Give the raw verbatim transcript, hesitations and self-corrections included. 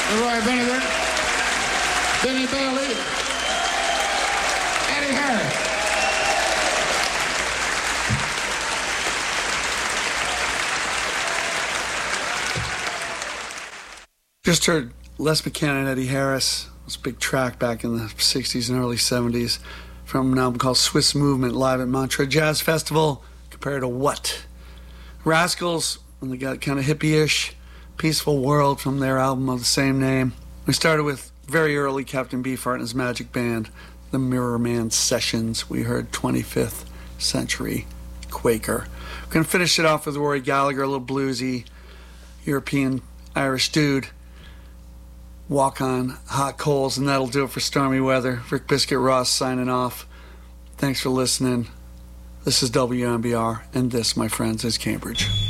Roy Benedict, Benny Bailey, Eddie Harris. Just heard Les McCann and Eddie Harris. It was a big track back in the sixties and early seventies from an album called Swiss Movement, live at Montreux Jazz Festival. Compared to what? Rascals, when they got kind of hippie-ish, Peaceful World from their album of the same name. We started with very early Captain Beefheart and his Magic Band, the Mirror Man Sessions. We heard twenty-fifth Century Quaker. We're going to finish it off with Rory Gallagher, a little bluesy, European Irish dude. Walk on Hot Coals, and that'll do it for Stormy Weather. Rick Biscuit Ross signing off. Thanks for listening. This is W M B R, and this, my friends, is Cambridge.